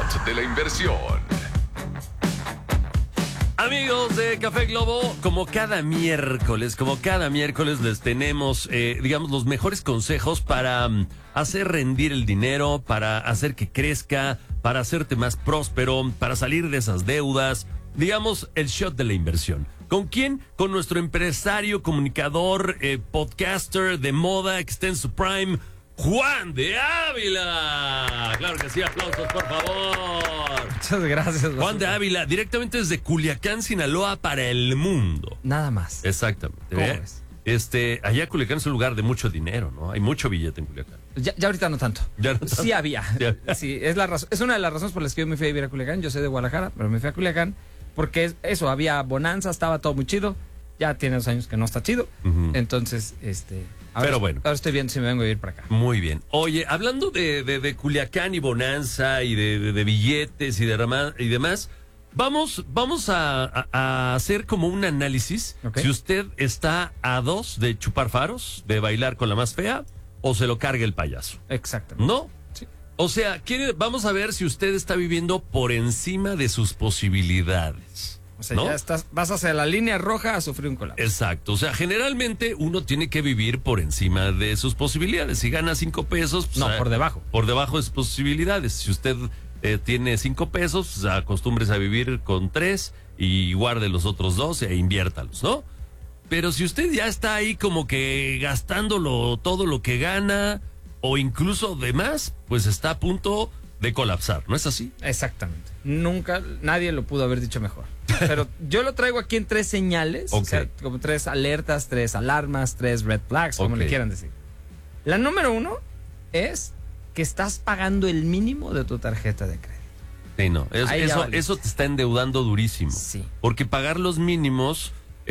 shot de la inversión. Amigos de Café Globo, como cada miércoles les tenemos, digamos, los mejores consejos para hacer rendir el dinero, para hacer que crezca, para hacerte más próspero, para salir de esas deudas. Digamos, el shot de la inversión. ¿Con quién? Con nuestro empresario, comunicador, podcaster de moda que está en su prime, Juan de Ávila. Claro que sí, aplausos, por favor. Muchas gracias. Juan de Ávila, directamente desde Culiacán, Sinaloa, para el mundo. Nada más. Exactamente. ¿Cómo ves? Allá Culiacán es un lugar de mucho dinero, ¿no? Hay mucho billete en Culiacán. Ya ahorita no tanto. Ya no tanto. Sí había. Ya. Sí, es una de las razones por las que yo me fui a vivir a Culiacán. Yo soy de Guadalajara, pero me fui a Culiacán porque había bonanza, estaba todo muy chido. Ya tiene 2 años que no está chido. Ujú. Entonces, Pero bueno. Ahora estoy viendo si me vengo a vivir para acá. Muy bien. Oye, hablando de Culiacán y bonanza y de billetes y demás, vamos a hacer como un análisis. Okay. Si usted está a 2 de chupar faros, de bailar con la más fea, o se lo cargue el payaso. Exactamente. ¿No? Sí. O sea, vamos a ver si usted está viviendo por encima de sus posibilidades. O sea, ¿no? ya vas hacia la línea roja a sufrir un colapso. Exacto, o sea, generalmente uno tiene que vivir por encima de sus posibilidades. Si gana 5 pesos... Pues, No, por debajo. Por debajo de sus posibilidades. Si usted tiene 5 pesos, pues, acostúmbrese a vivir con 3 y guarde los otros 2 e inviértalos, ¿no? Pero si usted ya está ahí como que gastándolo todo lo que gana o incluso de más, pues está a punto de colapsar, ¿no es así? Exactamente. Nadie lo pudo haber dicho mejor. Pero yo lo traigo aquí en 3 señales, Okay. o sea, como 3 alertas, 3 alarmas, 3 red flags, como Okay. le quieran decir. La número 1 es que estás pagando el mínimo de tu tarjeta de crédito. Sí, no. Ahí ya valiste. Eso te está endeudando durísimo. Sí. Porque pagar los mínimos,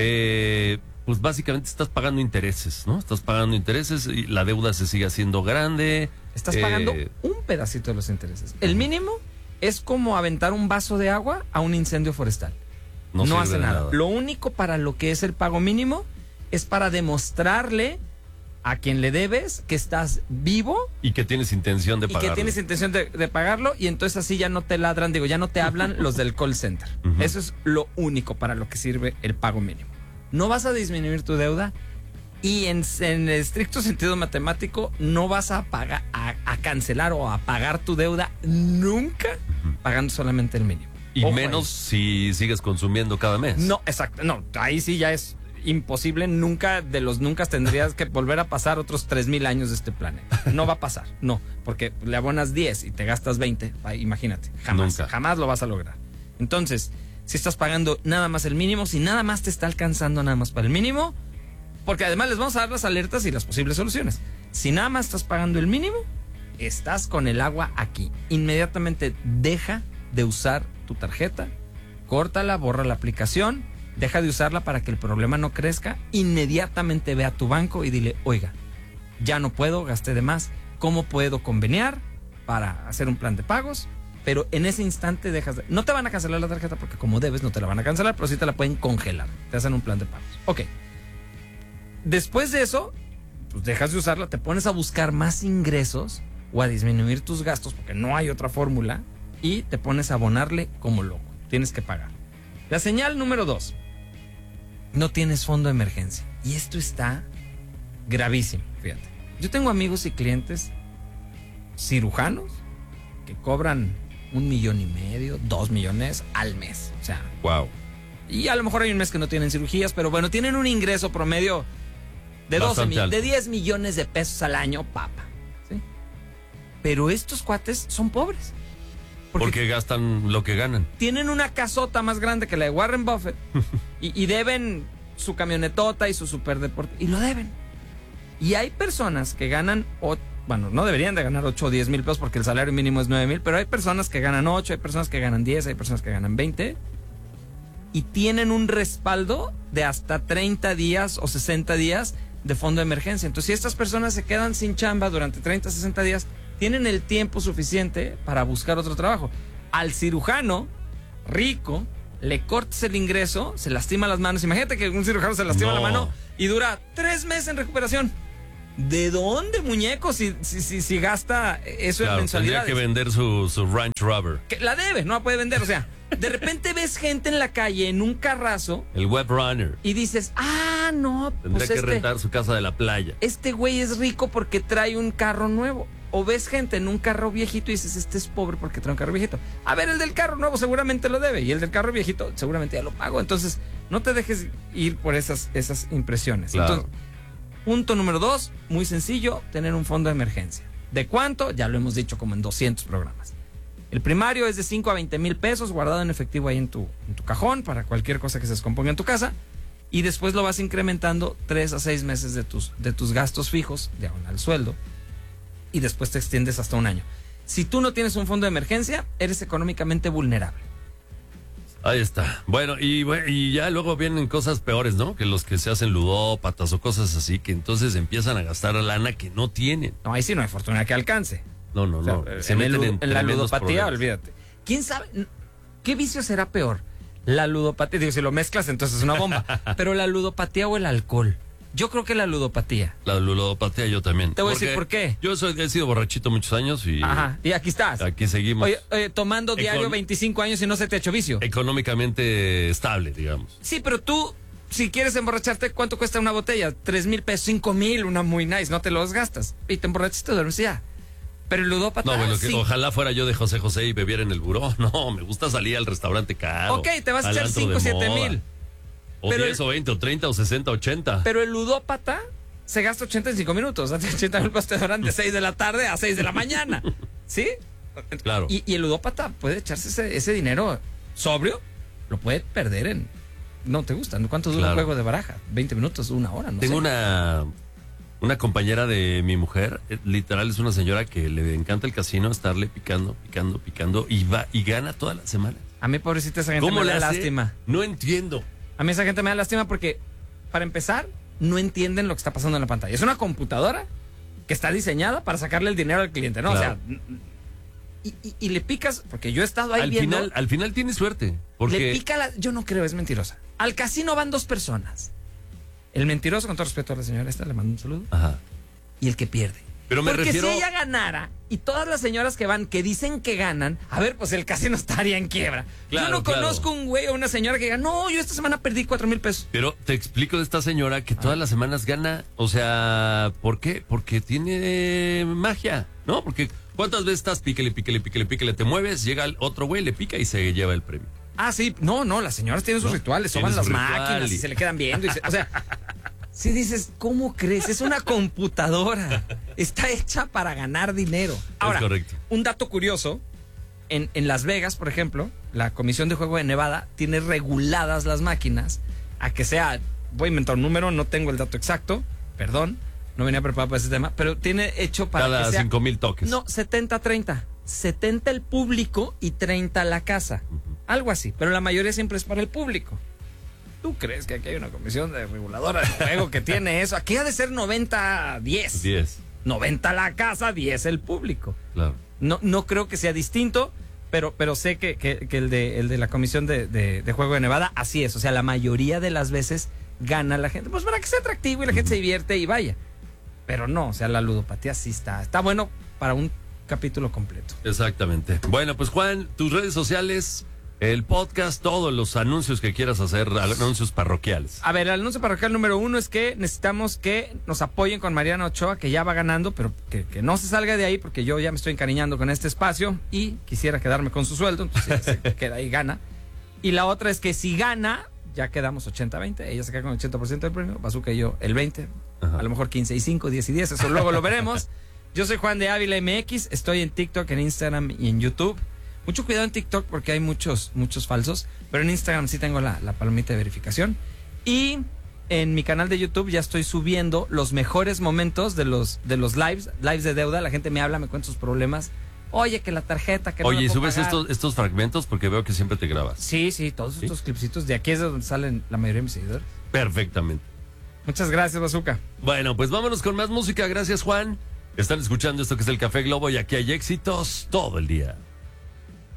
pues básicamente estás pagando intereses, ¿no? Estás pagando intereses y la deuda se sigue haciendo grande. Estás pagando un pedacito de los intereses. El mínimo es como aventar un vaso de agua a un incendio forestal. No sirve hace de nada. Lo único para lo que es el pago mínimo es para demostrarle a quien le debes que estás vivo Y que tienes intención de y pagarlo. que tienes intención de pagarlo, y entonces así ya no te ladran, ya no te hablan los del call center. Ujú. Eso es lo único para lo que sirve el pago mínimo. No vas a disminuir tu deuda y en el estricto sentido matemático no vas a pagar, a cancelar o a pagar tu deuda nunca pagando solamente el mínimo. Y Ojo menos si sigues consumiendo cada mes. ahí. No, exacto. No, ahí sí ya es imposible. Nunca de los nunca tendrías que volver a pasar otros 3,000 años de este planeta. No va a pasar. No, porque le abonas 10 y te gastas 20. Imagínate. Nunca. Jamás lo vas a lograr. Entonces, si estás pagando nada más el mínimo, si nada más te está alcanzando nada más para el mínimo, porque además les vamos a dar las alertas y las posibles soluciones. Si nada más estás pagando el mínimo, estás con el agua aquí. Inmediatamente deja de usar tu tarjeta, córtala, borra la aplicación, deja de usarla para que el problema no crezca. Inmediatamente ve a tu banco y dile, oiga, ya no puedo, gasté de más, ¿cómo puedo conveniar para hacer un plan de pagos? Pero en ese instante no te van a cancelar la tarjeta porque como debes no te la van a cancelar, pero sí te la pueden congelar. Te hacen un plan de pagos. Ok. Después de eso, pues dejas de usarla, te pones a buscar más ingresos o a disminuir tus gastos porque no hay otra fórmula y te pones a abonarle como loco. Tienes que pagar. La señal número 2. No tienes fondo de emergencia. Y esto está gravísimo, fíjate. Yo tengo amigos y clientes cirujanos que cobran 1,5 millones, 2 millones al mes. O sea, Wow. y a lo mejor hay un mes que no tienen cirugías, pero bueno, tienen un ingreso promedio de Bastante alto. de 10 millones de pesos al año, papa. ¿Sí? Pero estos cuates son pobres. Porque gastan lo que ganan. Tienen una casota más grande que la de Warren Buffett y deben su camionetota y su superdeporte. Y lo deben. Y hay personas que ganan, bueno, no deberían de ganar 8 o 10 mil pesos porque el salario mínimo es 9,000, pero hay personas que ganan 8, hay personas que ganan 10, hay personas que ganan 20 y tienen un respaldo de hasta 30 días o 60 días de fondo de emergencia. Entonces, si estas personas se quedan sin chamba durante 30, 60 días, tienen el tiempo suficiente para buscar otro trabajo. Al cirujano rico le cortes el ingreso, se lastima las manos. Imagínate que un cirujano se lastima No. la mano y dura 3 meses en recuperación. ¿De dónde, muñeco? Si gasta eso en Claro, tendría mensualidades. que vender su Range Rover. Que la debe, no la puede vender. O sea, de repente ves gente en la calle en un carrazo El Web Runner. y dices, no, Tendría pues que rentar su casa de la playa. este güey es rico porque trae un carro nuevo. O ves gente en un carro viejito y dices, este es pobre porque trae un carro viejito. A ver, el del carro nuevo seguramente lo debe y el del carro viejito seguramente ya lo pagó. Entonces, no te dejes ir por esas impresiones. Claro. Entonces, punto número 2, muy sencillo, tener un fondo de emergencia. ¿De cuánto? Ya lo hemos dicho como en 200 programas. El primario es de 5 a 20 mil pesos guardado en efectivo ahí en tu cajón para cualquier cosa que se descomponga en tu casa. Y después lo vas incrementando 3 a 6 meses de tus gastos fijos, diagonal sueldo. Y después te extiendes hasta un año. Si tú no tienes un fondo de emergencia, eres económicamente vulnerable. Ahí está. Bueno, y ya luego vienen cosas peores, ¿no? Que los que se hacen ludópatas o cosas así, que entonces empiezan a gastar lana que no tienen. No, ahí sí no hay fortuna que alcance. No, no, O sea, no. Se en meten en la tremendos ludopatía, problemas. olvídate. ¿Quién sabe? ¿Qué vicio será peor? La ludopatía, digo, si lo mezclas entonces es una bomba. Pero la ludopatía o el alcohol. Yo creo que la ludopatía. La ludopatía yo también. Te voy a decir por qué. Yo he sido borrachito muchos años y Ajá, y aquí estás. aquí seguimos. Oye, tomando diario 25 años y no se te ha hecho vicio. Económicamente estable, digamos. Sí, pero tú, si quieres emborracharte, ¿cuánto cuesta una botella? 3,000 pesos, 5,000, una muy nice, no te los gastas. Y te emborrachas y te duermes y ya. Pero el ludópata, No, bueno, que sí. ojalá fuera yo de José José y bebiera en el buró. No, me gusta salir al restaurante caro. Ok, te vas a al echar antro 5 de o 7 moda. mil. O Pero 10 o 20 o 30 o 60 o 80. Pero el ludópata se gasta 85 minutos. 80 mil pesos te duran de 6 de la tarde a 6 de la mañana. ¿Sí? Claro. Y el ludópata puede echarse ese dinero sobrio, lo puede perder en... No te gusta. ¿Cuánto dura un Claro. juego de baraja? 20 minutos, una hora, no Tengo sé. una compañera de mi mujer, literal es una señora que le encanta el casino, estarle picando y va y gana toda la semana. A mí, pobrecita, esa gente ¿Cómo me le da hace? lástima. No entiendo. A mí esa gente me da lástima porque, para empezar, no entienden lo que está pasando en la pantalla. Es una computadora que está diseñada para sacarle el dinero al cliente, ¿no? Claro. O sea, y le picas, porque yo he estado ahí viendo... Al final tiene suerte, porque Le pica la... Yo no creo, es mentirosa. Al casino van 2 personas. El mentiroso, con todo respeto a la señora esta, le mando un saludo. Ajá. Y el que pierde. Pero me Porque refiero si ella ganara y todas las señoras que van, que dicen que ganan, a ver, pues el casino estaría en quiebra. Claro, yo no claro. conozco un güey o una señora que diga, no, yo esta semana perdí 4,000 pesos. Pero te explico de esta señora que todas las semanas gana, o sea, ¿por qué? Porque tiene magia, ¿no? Porque ¿cuántas veces estás píquele, te mueves, llega el otro güey, le pica y se lleva el premio? Ah, sí, no, las señoras tienen sus ¿No? rituales, Tienen soban las su ritual máquinas y y- se le quedan viendo. O sea, si dices, ¿cómo crees? Es una computadora. Está hecha para ganar dinero. Ahora, correcto. un dato curioso, en Las Vegas, por ejemplo, la Comisión de Juego de Nevada tiene reguladas las máquinas a que sea, voy a inventar un número, no tengo el dato exacto, perdón, no venía preparado para ese tema, pero tiene hecho para Cada que sea... 5,000 toques. No, 70-30. 70 el público y 30 la casa. Algo así, pero la mayoría siempre es para el público. ¿Tú crees que aquí hay una comisión de reguladora de juego que tiene eso? Aquí ha de ser 90-10. 10, 90 la casa, 10 el público. claro. No creo que sea distinto, pero sé que el de la comisión de juego de Nevada así es. O sea, la mayoría de las veces gana la gente. Pues para que sea atractivo y la gente se divierte y vaya. Pero no, o sea, la ludopatía sí está bueno para un capítulo completo. Exactamente. Bueno, pues Juan, tus redes sociales, el podcast, todos los anuncios que quieras hacer, anuncios parroquiales. A ver, el anuncio parroquial número 1 es que necesitamos que nos apoyen con Mariana Ochoa, que ya va ganando, pero que no se salga de ahí porque yo ya me estoy encariñando con este espacio y quisiera quedarme con su sueldo, entonces se queda ahí, gana. Y la otra es que si gana, ya quedamos 80-20, ella se queda con el 80% del premio, Bazooka y yo el 20%, Ajá. a lo mejor 15 y 5, 10 y 10, eso luego lo veremos. Yo soy Juan de Ávila MX, estoy en TikTok, en Instagram y en YouTube. Mucho cuidado en TikTok porque hay muchos falsos, pero en Instagram sí tengo la palomita de verificación. Y en mi canal de YouTube ya estoy subiendo los mejores momentos de los lives de deuda. La gente me habla, me cuenta sus problemas. Oye, que la tarjeta, que no Oye, la ¿y puedo subes pagar. estos fragmentos? Porque veo que siempre te grabas. Sí, todos estos clipsitos. De aquí es de donde salen la mayoría de mis seguidores. Perfectamente. Muchas gracias, Bazooka. Bueno, pues vámonos con más música. Gracias, Juan. Están escuchando esto que es el Café Globo y aquí hay éxitos todo el día.